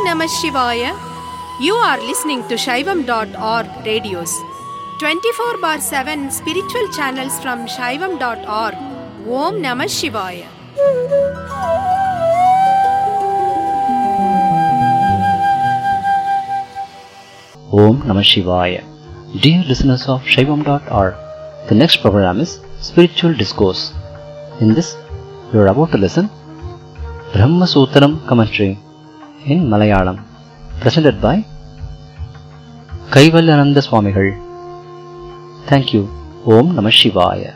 Namah Shivaya. You are listening to Shaivam.org radios. 24/7 spiritual channels from Shaivam.org. Om Namah Shivaya. Om Namah Shivaya. Dear listeners of Shaivam.org, the next program is Spiritual Discourse. In this, you are about to listen Brahma Sutram commentary in Malayalam, presented by Kaivalyananda Swamigal. Thank you. Om Namah Shivaya.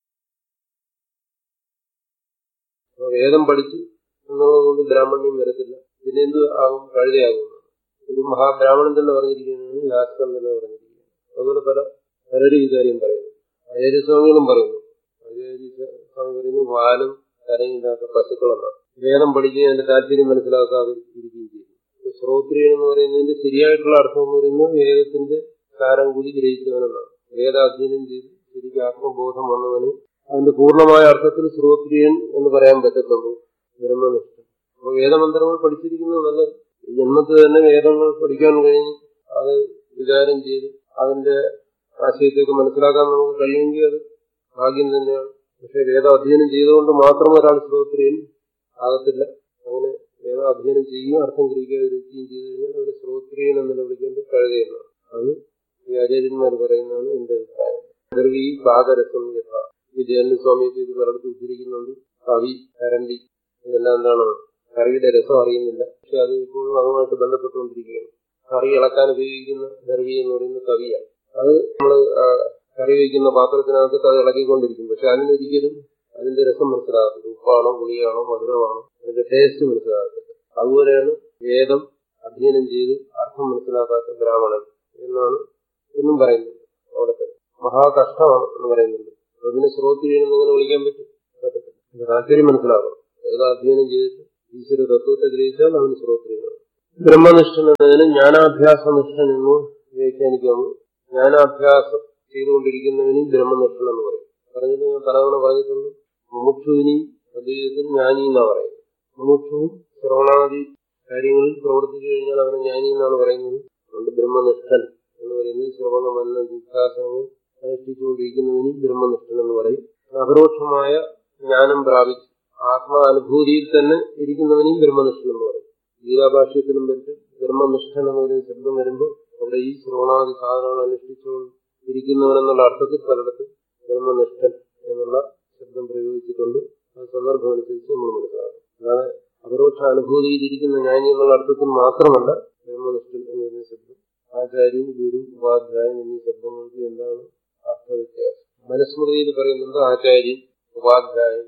വേദം പഠിച്ചു എന്നുള്ളതുകൊണ്ട് ബ്രാഹ്മണ്യം വരത്തില്ല. പിന്നെ എന്ത് ആകും? കഴുതയാകും. ഒരു മഹാബ്രാഹ്മണൻ തന്നെ പറഞ്ഞിരിക്കുന്നതാണ്, യാസ്കൻ തന്നെ പറഞ്ഞിരിക്കുന്നത്. അതുപോലെ പലരും ഈ കാര്യം പറയുന്നു. ആചാര്യസ്വാമികളും പറയുന്നു. ആചാര്യസ്വാമി പറയുന്നു വാലും തലയില്ലാത്ത പശുക്കളെന്നാണ്. വേദം പഠിക്കുകയും അതിന്റെ താല്പര്യം മനസ്സിലാക്കാതെ ഇരിക്കുകയും ചെയ്തു. ശ്രോത്രിയൻ എന്ന് പറയുന്നതിന്റെ ശരിയായിട്ടുള്ള അർത്ഥം എന്ന് പറയുന്നത് വേദത്തിന്റെ സാരം കൂടി ഗ്രഹിച്ചവനെന്നാണ്. വേദാധ്യയനം ചെയ്ത് ശരിക്കും ആത്മബോധം വന്നവന് അതിന്റെ പൂർണ്ണമായ അർത്ഥത്തിൽ ശ്രോത്രിയൻ എന്ന് പറയാൻ പറ്റത്തുള്ളൂ. ബ്രഹ്മനിഷ്ഠൻ. അപ്പൊ വേദമന്ത്രങ്ങൾ പഠിച്ചിരിക്കുന്നത് നല്ലത്. ഈ ജന്മത്തിൽ തന്നെ വേദങ്ങൾ പഠിക്കാൻ കഴിഞ്ഞ് അത് വിചാരം ചെയ്ത് അതിന്റെ ആശയത്തേക്ക് മനസ്സിലാക്കാൻ നമുക്ക് കഴിയുമെങ്കിൽ അത് ഭാഗ്യം തന്നെയാണ്. പക്ഷെ വേദാധ്യയനം ചെയ്തുകൊണ്ട് മാത്രം ഒരാൾ ശ്രോത്രിയൻ ആകത്തില്ല. അങ്ങനെ വേദാധ്യയനം ചെയ്യുകയും അർത്ഥം ഗ്രഹിക്കുകയും ചെയ്തു കഴിഞ്ഞാൽ അവന് ശ്രോത്രിയൻ എന്ന് വിളിക്കേണ്ടത് കഴുതയെന്നാണ്. അത് ഈ ആചാര്യന്മാർ പറയുന്നതാണ് എന്റെ അഭിപ്രായം. ഗർവി പാദരസം യഥ വിജയസ്വാമിയൊക്കെ ഇത് പലയിടത്ത് ഉദ്ധരിക്കുന്നുണ്ട്. കവി, കരണ്ടി, ഇതെല്ലാം എന്താണ്? കറിയുടെ രസം അറിയുന്നില്ല. പക്ഷെ അത് ഇപ്പോഴും അതുമായിട്ട് ബന്ധപ്പെട്ടുകൊണ്ടിരിക്കുകയാണ്. കറി ഇളക്കാൻ ഉപയോഗിക്കുന്ന ദർവി എന്ന് പറയുന്ന കവിയാണ്. അത് നമ്മൾ കറി വയ്ക്കുന്ന പാത്രത്തിനകത്ത് അത് ഇളക്കിക്കൊണ്ടിരിക്കും. പക്ഷെ അതിനൊരിക്കലും അതിന്റെ രസം മനസ്സിലാകത്തില്ല. ഉപ്പാണോ പുളിയാണോ മധുരമാണോ അതിന്റെ ടേസ്റ്റ് മനസ്സിലാകത്തില്ല. അതുപോലെയാണ് വേദം അധ്യയനം ചെയ്ത് അർത്ഥം മനസ്സിലാക്കാത്ത ബ്രാഹ്മണൻ എന്നാണ് എന്നും പറയുന്നത്. അവിടുത്തെ മഹാകഷ്ടമാണ് എന്ന് പറയുന്നുണ്ട്. അതിനെ ശ്രോത്രിയൻ എന്നിങ്ങനെ വിളിക്കാൻ പറ്റത്തില്ല. താല്പര്യം മനസ്സിലാകണം. വേദാധ്യയനം ചെയ്തിട്ട് ഈശ്വര തത്വത്തെ ഗ്രഹിച്ചാൽ അവന് ശ്രോത്രിയനാണ്. ബ്രഹ്മനിഷ്ഠൻ എന്നതിന് ജ്ഞാനാഭ്യാസനിഷ്ഠൻ എന്ന് വ്യാഖ്യാനിക്കാമോ? ജ്ഞാനാഭ്യാസം ചെയ്തുകൊണ്ടിരിക്കുന്നവനെയും ബ്രഹ്മനിഷ്ഠൻ എന്ന് പറയും. പറഞ്ഞിട്ട് ഞാൻ പലതവണ പറഞ്ഞിട്ടുണ്ട്. മുമുക്ഷുവിനെയും അദ്വൈതത്തിൽ ജ്ഞാനി എന്നാണ് പറയുന്നത്. മുമുക്ഷുവും ശ്രവണാദി കാര്യങ്ങളിൽ പ്രവർത്തിച്ചു കഴിഞ്ഞാൽ അവനെ ജ്ഞാനി എന്നാണ് പറയുന്നത്. അതുകൊണ്ട് ബ്രഹ്മനിഷ്ഠൻ എന്ന് പറയുന്നത് ശ്രവണ മന്ന ജിജ്ഞാസനങ്ങൾ അനുഷ്ഠിച്ചുകൊണ്ടിരിക്കുന്നവനെയും ബ്രഹ്മനിഷ്ഠൻ എന്ന് പറയും. അപരോക്ഷമായ ജ്ഞാനം പ്രാപിച്ച് ആത്മാനുഭൂതിയിൽ തന്നെ ഇരിക്കുന്നവനെയും ബ്രഹ്മനിഷ്ഠൻ എന്ന് പറയും. ഗീതാഭാഷ്യത്തിനും പറ്റും ബ്രഹ്മനിഷ്ഠൻ എന്ന് പറയുന്ന ശബ്ദം വരുമ്പോൾ അവിടെ ഈ ശ്രവണാദി സാധനങ്ങൾ അനുഷ്ഠിച്ചുകൊണ്ടിരിക്കുന്നവനെന്നുള്ള അർത്ഥത്തിൽ പലയിടത്തും ബ്രഹ്മനിഷ്ഠൻ എന്നുള്ള ശബ്ദം പ്രയോഗിച്ചിട്ടുണ്ട്. ആ സന്ദർഭം അനുസരിച്ച് നമ്മൾ മനസ്സിലാക്കും. അല്ലാതെ അപരോക്ഷ അനുഭൂതിയിലിരിക്കുന്ന ജ്ഞാനി എന്നുള്ള അർത്ഥത്തിൽ മാത്രമല്ല ബ്രഹ്മനിഷ്ഠൻ എന്ന് പറയുന്ന ശബ്ദം. ആചാര്യൻ, ഗുരു, ഉപാധ്യായൻ എന്നീ ശബ്ദങ്ങൾക്ക് എന്താണ് അർത്ഥവ്യത്യാസം? മനുസ്മൃതിയിൽ പറയുന്നുണ്ട് ആചാര്യൻ, ഉപാധ്യായൻ.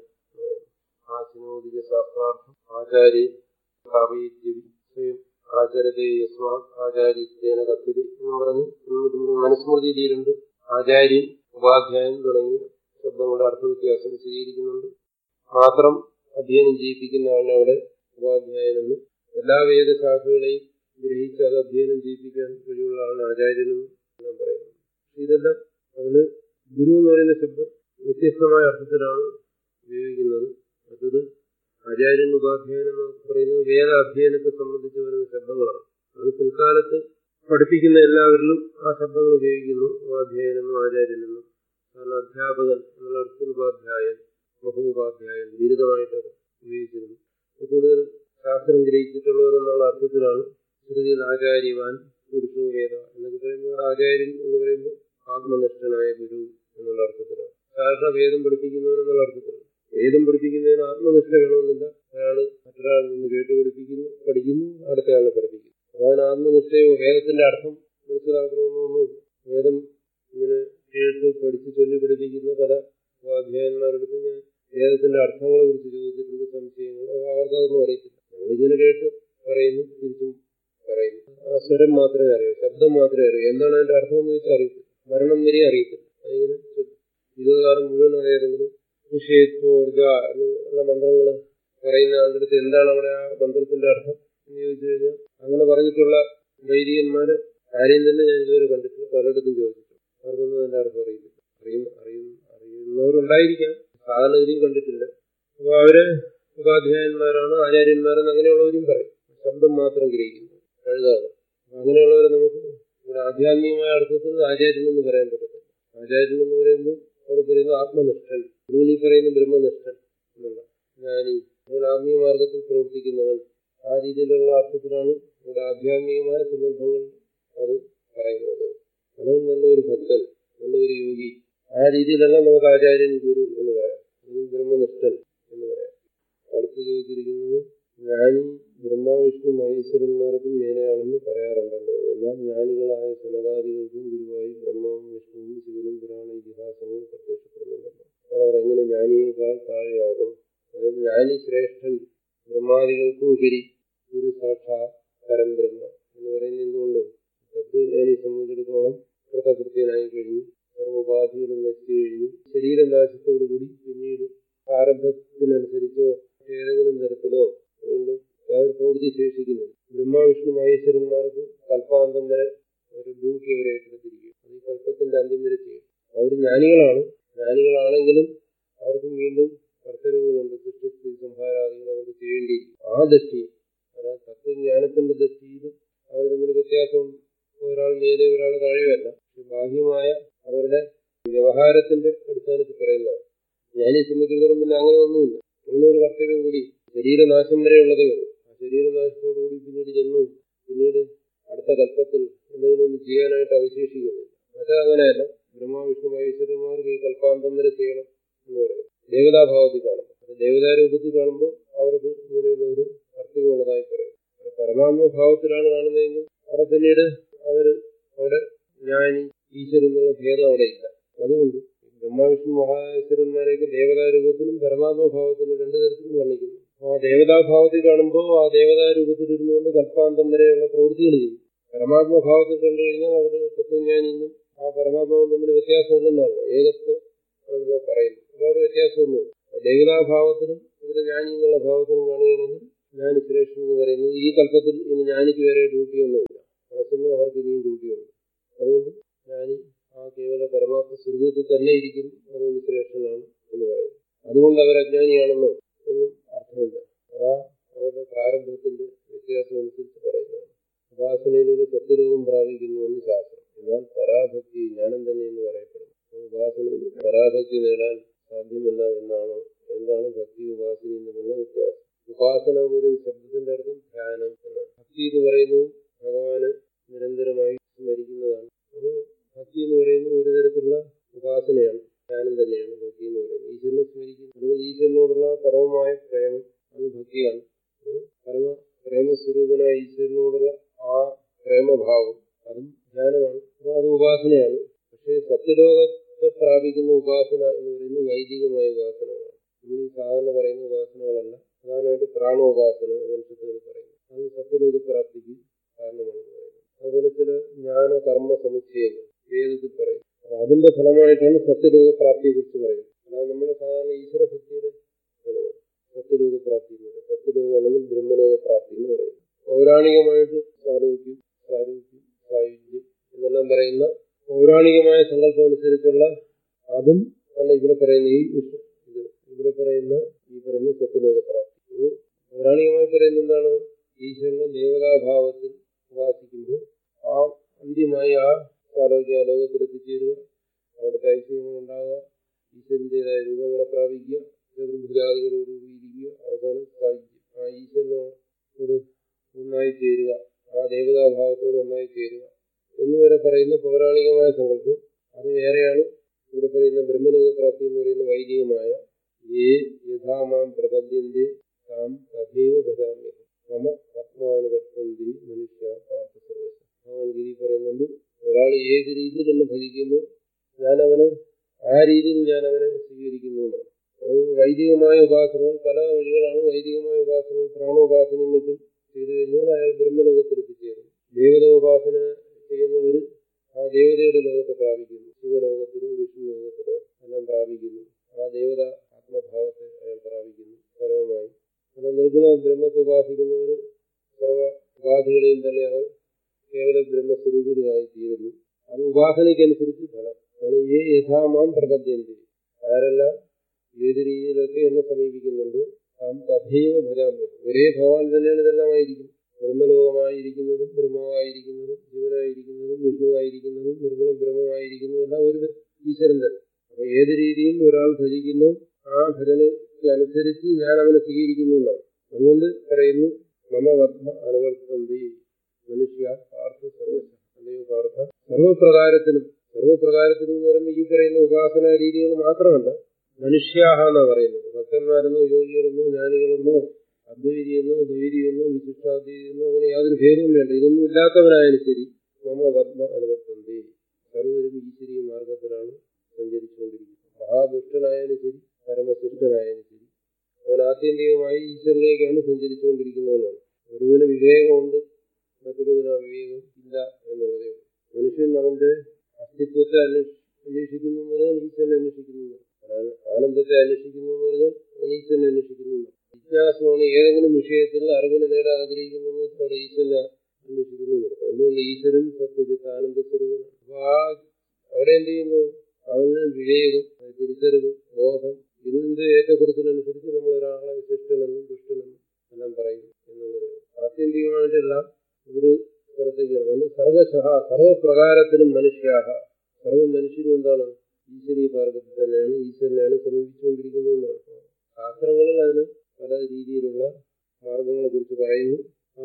ആചിനോദിക ശാസ്ത്രാർത്ഥം ആചാര്യൻ സ്വയം ആചരതേ യസ്മാ ആചാര്യത്വേന കഥ്യത എന്ന് പറഞ്ഞ് മനുസ്മൃതിയിലുണ്ട്. ആചാര്യൻ, ഉപാധ്യായൻ തുടങ്ങിയ ശബ്ദങ്ങളുടെ അർത്ഥവ്യത്യാസം വിശദീകരിക്കുന്നുണ്ട്. മാത്രം അധ്യയനം ചെയ്യിപ്പിക്കുന്ന അവിടെ ഉപാധ്യായനെന്നും എല്ലാ വേദശാഖകളെയും ഗ്രഹിച്ച് അത് അധ്യയനം ചെയ്യിപ്പിക്കാൻ കഴിവുള്ള ആളാണ് ആചാര്യനെന്നും ഞാൻ പറയുന്നത്. ഇതെല്ലാം അതിന് ഗുരു എന്ന് പറയുന്ന ശബ്ദം വ്യത്യസ്തമായ അർത്ഥത്തിലാണ് ഉപയോഗിക്കുന്നത്. മറ്റത് ആചാര്യൻ, ഉപാധ്യായൻ എന്ന് പറയുന്നത് വേദ അധ്യയനത്തെ സംബന്ധിച്ച് വരുന്ന ശബ്ദങ്ങളാണ്. അത് പിൽക്കാലത്ത് പഠിപ്പിക്കുന്ന എല്ലാവരിലും ആ ശബ്ദങ്ങൾ ഉപയോഗിക്കുന്നു. ഉപാധ്യായനെന്നും ആചാര്യനെന്നും. കാരണം അധ്യാപകൻ എന്നുള്ള അർത്ഥത്തിൽ ഉപാധ്യായൻ, മഹോപാധ്യായൻ ബിരുദമായിട്ട് ഉപയോഗിച്ചിരുന്നു. കൂടുതൽ ശാസ്ത്രം ഗ്രഹിച്ചിട്ടുള്ളവരെന്നുള്ള അർത്ഥത്തിലാണ് ശ്രുതിയിൽ ആചാര്യവാൻ പുരുഷോ വേദ എന്നൊക്കെ പറയുമ്പോൾ ആചാര്യൻ എന്ന് പറയുമ്പോൾ ആത്മനിഷ്ഠനായ ഗുരു എന്നുള്ള അർത്ഥത്തിലാണ്. സാധാരണ വേദം പഠിപ്പിക്കുന്നവരെന്നുള്ള അർത്ഥത്തിലാണ്. വേദം പഠിപ്പിക്കുന്നതിന് ആത്മനിഷ്ഠ വേണമെന്നില്ല. ഒരാള് മറ്റൊരാളിൽ നിന്ന് കേട്ട് പഠിക്കുന്നു, അടുത്തയാളെ പഠിപ്പിക്കുന്നു. അപ്പൊ അതിന് ആത്മനിഷ്ഠയോ വേദത്തിന്റെ അർത്ഥം മനസ്സിലാക്കണമെന്നൊന്നുമില്ല. വേദം ഇങ്ങനെ കേട്ട് പഠിച്ച് ചൊല്ലി പഠിപ്പിക്കുന്ന പല ഉപാധ്യായന്മാരെടുത്ത് ഞാൻ വേദത്തിന്റെ അർത്ഥങ്ങളെ കുറിച്ച് ചോദിച്ചിട്ടുണ്ട്, സംശയങ്ങൾ. അവർക്കതൊന്നും അറിയത്തില്ല. നമ്മളിങ്ങനെ കേട്ട് പറയുന്നു, തിരിച്ചും പറയുന്നു. ആ സ്വരം മാത്രമേ അറിയൂ, ശബ്ദം മാത്രമേ അറിയൂ. എന്താണ് അതിന്റെ അർത്ഥം എന്ന് വെച്ചാൽ അറിയത്തില്ല. മരണം വരെ അറിയത്തില്ല. അതിങ്ങനെ ജീവിതകാലം മുഴുവൻ അറിയാതെങ്കിലും വിഷയത്തോർജ എന്നുള്ള മന്ത്രങ്ങൾ പറയുന്ന ആളുടെ അടുത്ത് എന്താണ് അവിടെ ആ മന്ത്രത്തിന്റെ അർത്ഥം എന്ന് ചോദിച്ചു കഴിഞ്ഞാൽ അങ്ങനെ പറഞ്ഞിട്ടുള്ള വൈദികന്മാര് ആരെയും തന്നെ ഞാൻ ഇതുവരെ കണ്ടിട്ടില്ല. പലയിടത്തും ചോദിച്ചിട്ടുണ്ട്. അവർക്കൊന്നും അതിന്റെ അർത്ഥം അറിയത്തില്ല. അറിയുന്നവരുണ്ടായിരിക്കാം, സാധാരണഗതിയും കണ്ടിട്ടില്ല. അപ്പൊ അവര് ഉപാധ്യായന്മാരാണ്, ആചാര്യന്മാരെന്ന് അങ്ങനെയുള്ളവരും പറയും. ശബ്ദം മാത്രം ഗ്രഹിക്കുന്നു. കഴുതാണ്. അങ്ങനെയുള്ളവരെ നമുക്ക് ഇവിടെ ആധ്യാത്മികമായ അർത്ഥത്തിൽ ആചാര്യൻ എന്ന് പറയാൻ പറ്റത്തില്ല. ആചാര്യൻ എന്ന് പറയുമ്പോൾ അവിടെ പറയുന്നത് ആത്മനിഷ്ഠൻ, നിങ്ങൾ ഈ പറയുന്ന ബ്രഹ്മനിഷ്ഠൻ എന്നുള്ള ജ്ഞാനി, നിങ്ങൾ ആത്മീയ മാർഗത്തിൽ പ്രവർത്തിക്കുന്നവൻ, ആ രീതിയിലുള്ള അർത്ഥത്തിലാണ് ഇവിടെ ആധ്യാത്മികമായ സന്ദർഭങ്ങൾ അത് പറയുന്നത്. അവൻ നല്ലൊരു ഭക്തൻ, നല്ലൊരു യോഗി, ആ രീതിയിലല്ല നമുക്ക് ആചാര്യൻ ഗുരു എന്ന് പറയാം, അല്ലെങ്കിൽ ബ്രഹ്മനിഷ്ഠൻ എന്ന് പറയാം. അടുത്ത് ചോദിച്ചിരിക്കുന്നത് ജ്ഞാനി ബ്രഹ്മാവിഷ്ണു മഹേശ്വരന്മാർക്കും മേലെയാണെന്ന് പറയാറുണ്ടല്ലോ, എന്നാൽ ജ്ഞാനികളായ സനകാദികൾക്കും ഗുരുവായി ബ്രഹ്മാവും വിഷ്ണുവും ശിവനും പുരാണ ഇതിഹാസങ്ങളും പ്രത്യക്ഷപ്പെടുന്നുണ്ടല്ലോ. അവർ എങ്ങനെ ജ്ഞാനിയേക്കാൾ താഴെയാകും? അതായത് ജ്ഞാനി ശ്രേഷ്ഠൻ, ബ്രഹ്മാദികൾക്കും ഉപരി ഗുരു സാക്ഷാത് പരംബ്രഹ്മ എന്ന് പറയുന്നത് എന്തുകൊണ്ട്? തത്വജ്ഞാനിയെ സംബന്ധിച്ചിടത്തോളം കൃതകൃത്യനായി കഴിഞ്ഞു, സർവോപാധികളും നശിച്ചു കഴിഞ്ഞു, ശരീരനാശത്തോടുകൂടി പിന്നീട് പ്രാരബ്ധത്തിനനുസരിച്ചോ ഏതെങ്കിലും തരത്തിലോ വീണ്ടും പ്രവൃത്തി ശേഷിക്കുന്നു. ബ്രഹ്മാവിഷ്ണു മഹേശ്വരന്മാർക്ക് കൽപ്പാന്തം വരെ ഒരു ഡ്യൂട്ടി അവരെ ഏറ്റെടുത്തിരിക്കും. അത് ഈ കൽപ്പത്തിന്റെ അന്ത്യം വരെ ചെയ്യും. അവർ ജ്ഞാനികളാണ്. ജ്ഞാനികളാണെങ്കിലും അവർക്ക് വീണ്ടും കർത്തവ്യങ്ങളുണ്ട്, സൃഷ്ടി സംഹാരാദികൾ അവർക്ക് ചെയ്യേണ്ടിയിരിക്കും. ആ ദൃഷ്ടിയിൽ, അതായത് തത്വജ്ഞാനത്തിന്റെ ദൃഷ്ടിയിൽ അവർ തമ്മിൽ വ്യത്യാസമുണ്ട്. ഒരാൾ മേലെ ഒരാൾ താഴെയല്ല. ബാഹ്യമായ അവരുടെ വ്യവഹാരത്തിന്റെ അടിസ്ഥാനത്തിൽ പറയുന്നതാണ്. ജ്ഞാനിയെ സംബന്ധിച്ചിടത്തോളം പിന്നെ അങ്ങനെ ഒന്നുമില്ല. അങ്ങനെ ഒരു കർത്തവ്യം കൂടി ശരീരനാശം വരെയുള്ളതേ ഉള്ളൂ. ആ ശരീരനാശത്തോടുകൂടി പിന്നീട് ജന്മം, പിന്നീട് അടുത്ത കൽപ്പത്തിൽ എന്തെങ്കിലും ഒന്ന് ചെയ്യാനായിട്ട് അവശേഷിക്കുന്നില്ല. മറ്റേ അങ്ങനെയല്ല. ബ്രഹ്മാവിഷ്ണു മഹേശ്വരന്മാർക്ക് ഈ കൽപ്പാന്തം വരെ ചെയ്യണം എന്ന് പറയും. ദേവതാഭാവത്തിൽ കാണുമ്പോൾ, അത് ദേവതാരൂപത്തിൽ കാണുമ്പോൾ അവർക്ക് ഇങ്ങനെയുള്ള ഒരു കർത്തവ്യമുള്ളതായി പറയും. പരമാത്മഭാവത്തിലാണ് കാണുന്നതെങ്കിൽ അവിടെ പിന്നീട് അവിടെ ജ്ഞാനി ഈശ്വരൻ എന്നുള്ള ഭേദം അവിടെ ഇല്ല. അതുകൊണ്ട് ബ്രഹ്മാവിഷ്ണു മഹേശ്വരന്മാരെയൊക്കെ ദേവതാരൂപത്തിലും പരമാത്മഭാവത്തിലും രണ്ടു തരത്തിലും വർണ്ണിക്കുന്നു. ആ ദേവതാഭാവത്തിൽ കാണുമ്പോൾ ആ ദേവതാരൂപത്തിൽ ഇരുന്നുകൊണ്ട് കൽപ്പാന്തം വരെയുള്ള പ്രവൃത്തികൾ ചെയ്യും. പരമാത്മഭാവത്തിൽ കണ്ടു കഴിഞ്ഞാൽ അവിടെ തത്വജ്ഞാനിന്നും ആ പരമാത്മാവും തമ്മിൽ വ്യത്യാസമില്ലെന്നാണല്ലോ ഏകത്വം ആണല്ലോ പറയുന്നത്. അപ്പോൾ അവിടെ വ്യത്യാസമൊന്നും ദേവതാഭാവത്തിലും ഇവിടെ ജ്ഞാനി എന്നുള്ള ഭാവത്തിലും കാണുകയാണെങ്കിൽ ജ്ഞാനി ശ്രേഷ്ഠൻ എന്ന് പറയുന്നത് ഈ കൽപ്പത്തിൽ ഇനി ജ്ഞാനിക്ക് വരെ ഡ്യൂട്ടിയൊന്നുമില്ല. അതേസമയം അവർക്ക് ഇനിയും ഡ്യൂട്ടിയുണ്ട്. അതുകൊണ്ട് ജ്ഞാനി ആ കേവല പരമാത്മ സ്വരൂപത്തിൽ തന്നെ ഇരിക്കുന്നു. അതുകൊണ്ട് ശ്രേഷ്ഠനാണ് എന്ന് പറയുന്നു. അതുകൊണ്ട് അവർ അജ്ഞാനിയാണെന്നോ എന്നും അർത്ഥമില്ല. അതാ അവരുടെ പ്രാരംഭത്തിന്റെ വ്യത്യാസം അനുസരിച്ച് പറയുന്നതാണ്. ഉപാസനയിലൂടെ സത്യലോകം പ്രാപിക്കുന്നുവെന്ന് ശാസ്ത്രം. എന്നാൽ പരാഭക്തി ജ്ഞാനം തന്നെ എന്ന് പറയപ്പെടുന്നു. ഉപാസനയിൽ പരാഭക്തി നേടാൻ സാധ്യമല്ല എന്നാണോ? എന്താണ് ഭക്തി ഉപാസനയും തമ്മിലുള്ള വ്യത്യാസം? ഉപാസന എന്നൊരു ശബ്ദത്തിന്റെ അർത്ഥം ധ്യാനം എന്നാണ്. ഭക്തി എന്ന് പറയുന്നത് ഭഗവാന് നിരന്തരമായി സ്മരിക്കുന്നതാണ്. അപ്പോൾ ഭക്തി എന്ന് പറയുന്നത് ഒരു തരത്തിലുള്ള ഉപാസനയാണ്, ധ്യാനം തന്നെയാണ് ഭക്തി എന്ന് പറയുന്നത്. ഈശ്വരനെ സ്മരിക്കുന്നു, അല്ലെങ്കിൽ ഈശ്വരനോടുള്ള പരമമായ പ്രേമം, അത് ഭക്തിയാണ്. പ്രേമസ്വരൂപനായ ഈശ്വരനോടുള്ള ആ പ്രേമഭാവം, അതും ധ്യാനമാണ്. അപ്പോൾ അത് ഉപാസനയാണ്. പക്ഷേ സത്യലോകത്തെ പ്രാപിക്കുന്ന ഉപാസന എന്ന് പറയുന്നത് വൈദികമായ ഉപാസനകളാണ്. നമ്മൾ ഈ സാധാരണ പറയുന്ന ഉപാസനകളല്ല. പ്രധാനമായിട്ട് പ്രാണോപാസന ഉപനിഷത്തുകൾ പറയുന്നു. അത് സത്യലോകപ്രാപ്തിക്ക് കാരണമാണെന്ന് പറയുന്നത്. അതുപോലെ ചില ജ്ഞാന കർമ്മ സമുച്ചയങ്ങൾ വേദത്തിൽ പറയും. അപ്പൊ അതിന്റെ ഫലമായിട്ടാണ് സത്യലോകപ്രാപ്തിയെ കുറിച്ച് പറയുന്നത്. അല്ലാതെ നമ്മുടെ സാധാരണ ഈശ്വരഭക്തിയുടെ ഫലമാണ് സത്യലോകപ്രാപ്തി എന്ന് പറയുന്നത്. സത്യലോകം അല്ലെങ്കിൽ ബ്രഹ്മലോകപ്രാപ്തി എന്ന് പറയുന്നത്. പൗരാണികമായിട്ട് സാരോഗ്യം, സായുജ്യം എന്നെല്ലാം പറയുന്ന പൗരാണികമായ സങ്കല്പം അനുസരിച്ചുള്ള അതും അല്ല ഇവിടെ പറയുന്ന ഇവിടെ പറയുന്ന ഈ പറയുന്ന സത്യലോകപ്രാപ്തി. പൗരാണികമായി പറയുന്ന എന്താണ്? ഈശ്വരനെ ദേവതാഭാവത്തിൽ ഉപാസിക്കുമ്പോൾ ആ അന്ത്യമായി ആ സാരോഗ്യ ലോകത്തിലെത്തിച്ചേരുക, അവിടുത്തെ ഐശ്വര്യങ്ങൾ ഉണ്ടാകുക, ഈശ്വരന്റേതായ രൂപങ്ങളെ പ്രാപിക്കുക, ചതുർഭുജാദികളോടുകൂടി ഇരിക്കുക, അവസാനം സായുജ്യം, ആ ഈശ്വരനോട് ഒന്നായി ചേരുക, ആ ദേവതാഭാവത്തോട് ഒന്നായി ചേരുക എന്നുവരെ പറയുന്ന പൗരാണികമായ സങ്കല്പം. അത് വേറെയാണ്. ഇവിടെ പറയുന്ന ബ്രഹ്മലോകപ്രാപ്തി എന്ന് പറയുന്ന വൈദികമായ യഥാമാം പ്രപദ്യന്തി താം തഥൈവ ഭജാമ്യഹം മമ ആത്മാനുവർത്തന്തി മനുഷ്യ പാർത്ഥ സർവ്വസ്വം. ഭഗവാൻ ഗീതി പറയുന്നുണ്ട്, ഒരാൾ ഏത് രീതിയിൽ എന്നെ ഭജിക്കുന്നു ഞാനവന് ആ രീതിയിൽ ഞാനവനെ സ്വീകരിക്കുന്നു എന്നാണ്. വൈദികമായ ഉപാസനകൾ പല വഴികളാണ്. വൈദികമായ ഉപാസനകൾ പ്രാണോപാസനയും മറ്റും ചെയ്തു കഴിഞ്ഞാൽ അയാൾ ബ്രഹ്മലോകത്തിലെത്തിച്ചേരും. ദേവതോപാസന ചെയ്യുന്നവർ ആ ദേവതയുടെ ലോകത്തെ പ്രാപിക്കുന്നു. ശിവലോകത്തിലോ വിഷ്ണു ലോകത്തിലോ എല്ലാം പ്രാപിക്കുന്നു. ആ ദേവത ആത്മഭാവത്തെ അയാൾ പ്രാപിക്കുന്നു പരമമായി. എന്നാൽ നിർഗുണ ബ്രഹ്മത്തെ ഉപാസിക്കുന്നവർ സർവ ഉപാധികളെയും തന്നെ അവർ കേവല ബ്രഹ്മസ്വരൂപിണിയായി തീരുന്നു. അത് ഉപാസനയ്ക്കനുസരിച്ച് ഫലം ആണ്. യഥാമാം പ്രപദ്യന്തി, ആരെല്ലാം ഏത് രീതിയിലൊക്കെ എന്നെ സമീപിക്കുന്നുണ്ടോ താം തഥൈവ ഭജാമ്യഹം. ഒരേ ഭഗവാൻ തന്നെയാണ് ഇതെല്ലാം ആയിരിക്കും. ബ്രഹ്മലോകമായിരിക്കുന്നതും ബ്രഹ്മാവായിരിക്കുന്നതും ജീവനായിരിക്കുന്നതും വിഷ്ണുവായിരിക്കുന്നതും നിർഗുണം ബ്രഹ്മമായിരിക്കുന്നതും എല്ലാം ഒരു ഈശ്വരൻ തന്നെ. അപ്പൊ ഏത് രീതിയിൽ ഒരാൾ ഭജിക്കുന്നു ആ ഭജനയ്ക്ക് അനുസരിച്ച് ഞാൻ അവനെ സ്വീകരിക്കുന്നു എന്നാണ്. അതുകൊണ്ട് പറയുന്നു മമ വർദ്ധ അനുവർത്തന്തി മനുഷ്യ പാർത്ഥ സർവശ അല്ലയോ പാർത്ഥ സർവപ്രകാരത്തിനും എന്ന് പറയുമ്പോൾ ഈ പറയുന്ന ഉപാസനാ രീതികൾ മാത്രമല്ല, മനുഷ്യാഹ എന്നാ പറയുന്നത്. ഭക്തന്മാരെന്നോ യോഗികളെന്നോ ജ്ഞാനികളെന്നോ അദ്വൈതിയെന്നോ ദ്വൈതിയെന്നോ വിശിഷ്ടാദ്വൈതിയെന്നോ അങ്ങനെ യാതൊരു ഭേദവും വേണ്ട. ഇതൊന്നും ഇല്ലാത്തവനായാലും ശരി മമ വർദ്ധ അനുവർത്തന്തി സർവരും ഈശ്വരീയ മാർഗത്തിലാണ് സഞ്ചരിച്ചുകൊണ്ടിരിക്കുന്നത്. മഹാദുഷ്ടനായാലും ശരി പരമശിഷ്ടനായാലും ശരി അവൻ ആത്യന്തികമായി ഈശ്വരനിലേക്കാണ് സഞ്ചരിച്ചുകൊണ്ടിരിക്കുന്നതെന്നാണ്. ഒരുവിന് വിവേകമുണ്ട്, മറ്റൊരുവിന് ആ വിവേകം ഇല്ല എന്നുള്ളതേ ഉള്ളൂ. മനുഷ്യൻ അവന്റെ അസ്തിത്വത്തെ അന്വേഷിക്കുന്നു എന്ന് പറഞ്ഞാൽ ഈശ്വരനെ അന്വേഷിക്കുന്നു, ആനന്ദത്തെ അന്വേഷിക്കുന്നു എന്ന് പറഞ്ഞാൽ ഈശ്വരനെ അന്വേഷിക്കുന്നു. ജിജ്ഞാസമാണ് ഏതെങ്കിലും വിഷയത്തിൽ അറിവിനെ നേടാൻ ആഗ്രഹിക്കുന്നു അവിടെ ഈശ്വരനെ അന്വേഷിക്കുന്നു നിർത്താം. എന്തുകൊണ്ട് ഈശ്വരൻ സത്യജിത്ത് ആനന്ദ സ്വരൂപനാണ്. അപ്പൊ അവിടെ എന്ത് ചെയ്യുന്നു, അവന് വിവേകം, തിരിച്ചറിവ്, ബോധം, ഇതിന്റെ ഏറ്റക്കുറച്ചിലനുസരിച്ച് നമ്മൾ ഒരാളെ ശിഷ്ടനെന്നും ദുഷ്ടനെന്നും എല്ലാം പറയുന്നു എന്നുള്ളത് ആത്യന്തികമായിട്ടെല്ലാം ഒരു സ്ഥലത്തേക്കാണ്. അതുകൊണ്ട് സർവശഃ സർവപ്രകാരത്തിലും മനുഷ്യാഹ സർവ മനുഷ്യരും എന്താണ് ഈശ്വരീയ മാർഗത്തിൽ തന്നെയാണ് ഈശ്വരനെയാണ് സമീപിച്ചുകൊണ്ടിരിക്കുന്നതെന്നാണ്. ശാസ്ത്രങ്ങളിൽ അതിന് പല രീതിയിലുള്ള മാർഗങ്ങളെ കുറിച്ച് പറയുന്നു.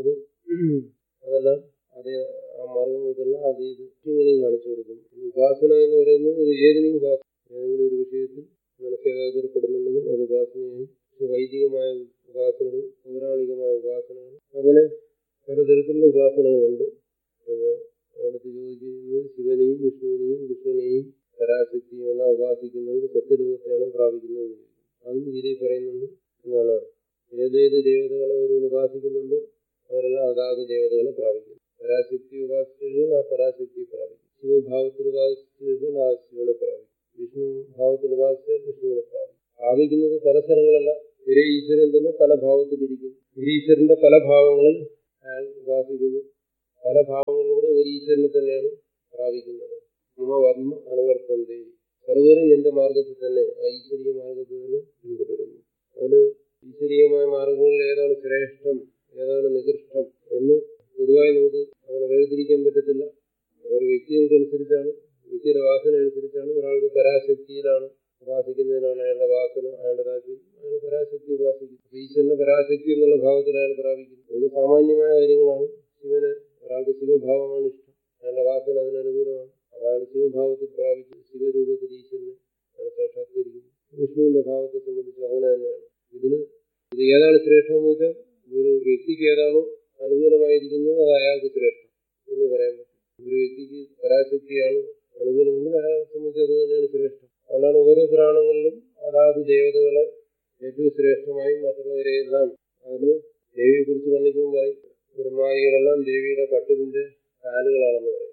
അതെല്ലാം അതേ ആ മാർഗങ്ങൾക്കെല്ലാം അതേ ലക്ഷ്യങ്ങളെയും കാണിച്ചു കൊടുക്കും. ഉപാസന എന്ന് പറയുന്നത് ഇത് ഏതെങ്കിലും ഏതെങ്കിലും ഒരു വിഷയത്തിൽ മനസ്സേകാഗ്രപ്പെടുന്നുണ്ടെങ്കിൽ അത് ഉപാസനയായി. വൈദികമായ ഉപാസനകൾ, പൗരാണികമായ ഉപാസനകൾ, അങ്ങനെ പലതരത്തിലുള്ള ഉപാസനകളുണ്ട്. അപ്പോൾ അവിടുത്തെ ചോദിക്കുന്നത് ശിവനെയും വിഷ്ണുവിനെയും കൃഷ്ണനെയും പരാശക്തിയും എല്ലാം ഉപാസിക്കുന്നവർ സത്യരൂപത്തെയാണ് പ്രാപിക്കുന്നത്. അതും ഗീതയിൽ പറയുന്നുണ്ട്. എന്താണ്, ഏതേത് ദേവതകളെ ഒരുവൻ ഉപാസിക്കുന്നുണ്ടോ അവരെല്ലാം അതാത് ദേവതകളെ പ്രാപിക്കുന്നു. പരാശക്തി ഉപാസിച്ചു കഴിഞ്ഞാൽ ആ പരാശക്തിയെ പ്രാപിക്കും. ശിവഭാവത്തിൽ ഉപാസിച്ചു കഴിഞ്ഞാൽ ആ ശിവനെ പ്രാപിക്കും. വിഷ്ണു ഭാവത്തിൽ ഉപാസിച്ചാൽ വിഷ്ണുവിനെ പ്രാപിക്കും. പ്രാപിക്കുന്നത് പല സ്ഥലങ്ങളല്ല, ഒരേ ഈശ്വരൻ തന്നെ പല ഭാവത്തിലിരിക്കുന്നു. ഒരു ഈശ്വരന്റെ പല ഭാവങ്ങളിൽ അയാൾ ഉപാസിക്കുന്നു. പല ഭാവങ്ങളിലൂടെ ഒരു ഈശ്വരനെ തന്നെയാണ് പ്രാപിക്കുന്നത്. വർമ്മ അനുവർത്തന്തി സർവരും എന്റെ മാർഗത്തിൽ തന്നെ, ആ ഈശ്വരീയ മാർഗത്തിൽ തന്നെ പിന്തുടരുന്നു. അതിന് ഈശ്വരീയമായ മാർഗങ്ങളിൽ ഏതാണ് ശ്രേഷ്ഠം, ഏതാണ് നികൃഷ്ടം എന്ന് പൊതുവായി നമുക്ക് അങ്ങനെ വേർതിരിക്കാൻ പറ്റത്തില്ല. ഓരോ വ്യക്തികൾക്കനുസരിച്ചാണ്, വ്യക്തിയുടെ വാസന അനുസരിച്ചാണ്. ഒരാൾക്ക് പരാശക്തിയിലാണ് ഉപാസിക്കുന്നതിനാണ് അയാളുടെ വാസന, അയാളുടെ താല്പര്യം, അയാൾ പരാശക്തി ഉപാസിക്കും. ഈശ്വരന്റെ പരാശക്തി എന്നുള്ള ഭാവത്തിൽ അയാൾ പ്രാപിക്കുന്നു. ഇത് സാമാന്യമായ കാര്യങ്ങളാണ്. ശിവന് ഒരാൾക്ക് ശിവഭാവമാണ് ഇഷ്ടം, അയാളുടെ വാസന അതിനനുകൂലമാണ്. അയാൾ ശിവഭാവത്തിൽ പ്രാപിച്ച് ശിവരൂപത്തിൽ ഈശ്വരനെ സാക്ഷാത്കരിക്കുന്നു. വിഷ്ണുവിന്റെ ഭാവത്തെ സംബന്ധിച്ച് അങ്ങനെ തന്നെയാണ്. ഇത് ഏതാണ് ശ്രേഷ്ഠം എന്ന് വെച്ചാൽ ഒരു വ്യക്തിക്ക് ഏതാണോ അനുകൂലമായിരിക്കുന്നത് അത് അയാൾക്ക് ശ്രേഷ്ഠം എന്ന് പറയാൻ പറ്റും. ഒരു വ്യക്തിക്ക് പരാശക്തിയാണ് അനുകൂലമെങ്കിൽ അയാളെ സംബന്ധിച്ച് അത് തന്നെയാണ് ശ്രേഷ്ഠം. അതുകൊണ്ടാണ് ഓരോ പുരാണങ്ങളിലും അതാത് ദേവതകളെ ഏറ്റവും ശ്രേഷ്ഠമായും മറ്റുള്ളവരെയെല്ലാം അതിന് ദേവിയെ കുറിച്ച് വർണ്ണിക്കുമ്പോൾ പറയും ബ്രഹ്മാദികളെല്ലാം ദേവിയുടെ കട്ടിലിന്റെ കാലുകളാണെന്ന് പറയും.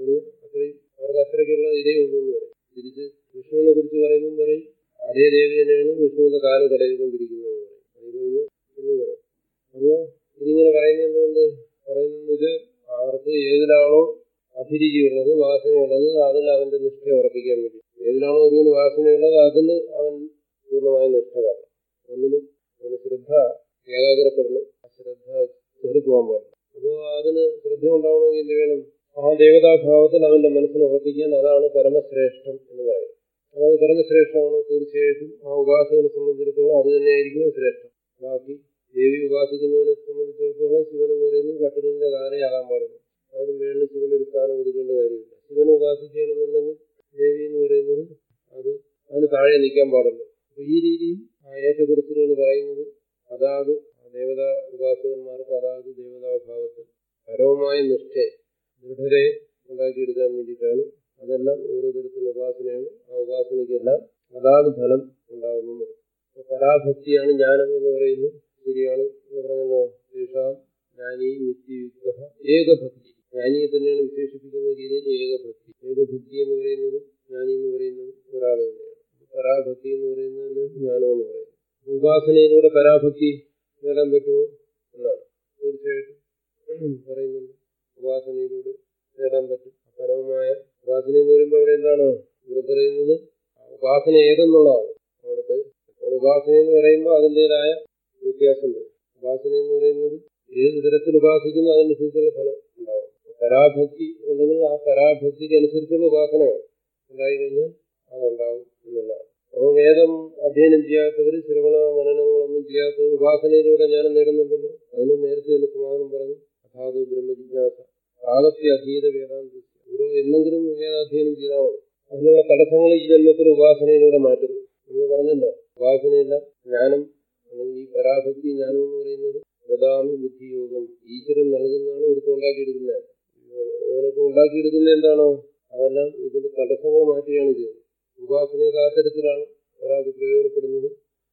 അവർക്ക് അത്രയ്ക്കുള്ള ഇതേ ഉള്ളൂ എന്ന് പറയും. തിരിച്ച് വിഷ്ണുവിനെ കുറിച്ച് പറയുമ്പോൾ പറയും അതേ ദേവി തന്നെയാണ് വിഷ്ണുവിന്റെ കാല് കടയിക്കൊണ്ടിരിക്കുന്നത് എന്ന് പറയും. അത് കഴിഞ്ഞ് എന്ന് പറയും. അപ്പോ ഇതിങ്ങനെ പറയുന്നത് എന്തുകൊണ്ട് പറയുന്നത്, അവർക്ക് ഏതിലാണോ അഭിരുചിയുള്ളത്, വാസനയുള്ളത്, അതിൽ അവന്റെ നിഷ്ഠ ഉറപ്പിക്കാൻ വേണ്ടി. ഏതിലാണോ ഒരുവിന് വാസനയുള്ളത് അതിൽ അവൻ പൂർണ്ണമായ നിഷ്ഠ വരണം. ഒന്നിനും അവന് ശ്രദ്ധ ഏകാഗ്രപ്പെടണം, ആ ശ്രദ്ധ ചെറിപ്പോകാൻ പാടില്ല. അപ്പോൾ അതിന് ശ്രദ്ധ ഉണ്ടാവണമെങ്കിൽ എന്ത് വേണം, ആ ദേവതാഭാവത്തിൽ അവന്റെ മനസ്സിനെ ഉറപ്പിക്കാൻ. അതാണ് പരമശ്രേഷ്ഠം എന്ന് പറയുന്നത്. അപ്പോൾ അത് പരമശ്രേഷ്ഠമാണോ? തീർച്ചയായിട്ടും ആ ഉപാസകനെ സംബന്ധിച്ചിടത്തോളം അത് തന്നെയായിരിക്കും ശ്രേഷ്ഠം. ബാക്കി ദേവി ഉപാസിക്കുന്നവനെ സംബന്ധിച്ചിടത്തോളം ശിവൻ എന്ന് പറയുന്നത് കട്ടിലിന്റെ കാലയാകാൻ പാടുള്ളൂ. അതിന് മേളിൽ ശിവനൊരു സ്ഥാനം കൊടുക്കേണ്ട കാര്യമില്ല. ശിവനെ ഉപാസിക്കുകയാണെന്നുണ്ടെങ്കിൽ ദേവി എന്ന് പറയുന്നത് അത് അതിന് താഴെ നിൽക്കാൻ പാടുള്ളൂ. അപ്പൊ ഈ രീതിയിൽ ആ ഏറ്റക്കുറിച്ചിലുകൾ പറയുന്നത് അതാത് ദേവതാ ഉപാസകന്മാർക്ക് അതാത് ദേവതാഭാവത്തിൽ പരമമായ നിഷ്ഠയെ ദൃഢരെ ഉണ്ടാക്കിയെടുക്കാൻ വേണ്ടിയിട്ടാണ്. അതെല്ലാം ഓരോ തരത്തിലുള്ള ഉപാസനയാണ്. ആ ഉപാസനയ്ക്കെല്ലാം അതാത് ഫലം ഉണ്ടാകുന്നത്. പരാഭക്തിയാണ് ജ്ഞാനം എന്ന് പറയുന്നത്. ശരിയാണ് പറഞ്ഞല്ലോ, ജ്ഞാനി നിത്യയുക്ത ഏകഭക്തി. ജ്ഞാനിയെ തന്നെയാണ് വിശേഷിപ്പിക്കുന്ന രീതിയിൽ ഏകഭക്തി. ഏകഭക്തി എന്ന് പറയുന്നത് ജ്ഞാനി എന്ന് പറയുന്നത് ഒരാൾ തന്നെയാണ്. പരാഭക്തി എന്ന് പറയുന്നത് ജ്ഞാനം എന്ന് പറയുന്നത്. ഉപാസനയിലൂടെ പരാഭക്തി നേടാൻ പറ്റുമോ എന്നാണ് തീർച്ചയായിട്ടും പറയുന്നുണ്ട്. ഉപാസനയിലൂടെ നേടാൻ പറ്റും. പരമമായ ഉപാസന എന്ന് പറയുമ്പോൾ അവിടെ എന്താണ് ഇവിടെ പറയുന്നത്, ഉപാസന ഏതെന്നുള്ളതാണ് അവിടുത്തെ. ഉപാസന എന്ന് പറയുമ്പോൾ അതിൻ്റെതായ വ്യത്യാസം വരും. ഉപാസന എന്ന് പറയുന്നത് ഏത് തരത്തിൽ ഉപാസിക്കുന്നു അതനുസരിച്ചുള്ള ഫലം ഉണ്ടാവും. പരാഭക്തി ഉണ്ടെങ്കിൽ ആ പരാഭക്തിക്ക് അനുസരിച്ചുള്ള ഉപാസന ഉണ്ടായിക്കഴിഞ്ഞാൽ അതുണ്ടാവും എന്നുള്ളതാണ്. അപ്പോൾ വേദം അധ്യയനം ചെയ്യാത്തവർ, ശ്രവണ മനനങ്ങളൊന്നും ചെയ്യാത്തവർ ഉപാസനയിലൂടെ ജ്ഞാനം നേടുന്നുണ്ടല്ലോ. അതിന് നേരത്തെ തന്നെ സമാധാനം പറഞ്ഞു. അസാധു ബ്രഹ്മജിജ്ഞാസ പ്രാഗപ്യ അധീത വേദാന്ത. ഗുരു എന്നെങ്കിലും വേദാധ്യയനം ചെയ്താൽ മതി. അതിനുള്ള തടസ്സങ്ങൾ ഈ ജന്മത്തിൽ ഉപാസനയിലൂടെ മാറ്റുന്നു. നമ്മൾ പറഞ്ഞല്ലോ, ഉപാസനയില്ല ജ്ഞാനം അല്ലെങ്കിൽ ഈ പരാഭക്തി ജ്ഞാനം എന്ന് പറയുന്നത് ദദാമി ബുദ്ധിയോഗം, ഈശ്വരൻ നൽകുന്നതാണ്, ഒരുത്തം ഉണ്ടാക്കിയെടുക്കുന്നത്. ഇവനൊക്കെ ഉണ്ടാക്കിയെടുക്കുന്നത് എന്താണോ അതെല്ലാം ഇതിന്റെ തടസ്സങ്ങൾ മാറ്റുകയാണ് ചെയ്യുന്നത്. ഉപാസനയൊക്കെ ആ തരത്തിലാണ് ഒരാൾക്ക് പ്രയോജനപ്പെടുന്നത്.